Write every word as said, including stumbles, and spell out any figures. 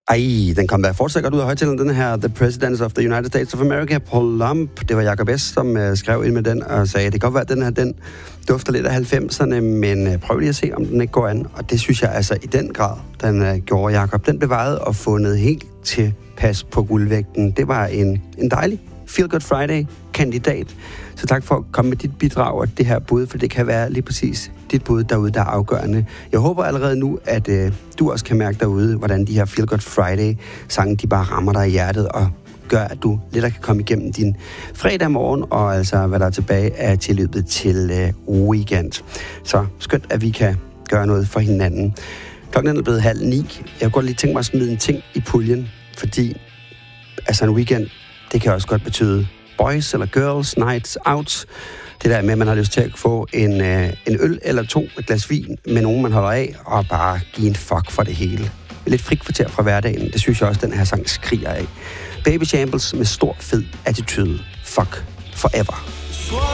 Ej, den kom da fortsat godt ud af højtalen, den her The President of the United States of America, Paul Lump. Det var Jacob S., som uh, skrev ind med den og sagde, det kan godt være, at den her, den dufter lidt af halvfemserne, men uh, prøv lige at se, om den ikke går an. Og det synes jeg altså i den grad, den uh, gjorde Jacob. Den blev vejet og fundet helt til pas på guldvægten. Det var en, en dejlig Feel Good Friday-kandidat. Så tak for at komme med dit bidrag og det her bud, for det kan være lige præcis dit bud derude, der er afgørende. Jeg håber allerede nu, at øh, du også kan mærke derude, hvordan de her Feel Good Friday-sange, de bare rammer dig i hjertet og gør, at du lettere kan komme igennem din fredag morgen, og altså hvad der er tilbage af tilløbet til øh, weekend. Så skønt, at vi kan gøre noget for hinanden. Klokken er blevet halv ni. Jeg kunne godt lige tænke mig at smide en ting i puljen, fordi altså en weekend, det kan også godt betyde boys eller girls nights out. Det der med, at man har lyst til at få en, øh, en øl eller to, et glas vin med nogen, man holder af, og bare give en fuck for det hele. Lidt frikvarter fra hverdagen, det synes jeg også, den her sang skriger af. Baby Shambles med stor fed attitude. Fuck forever.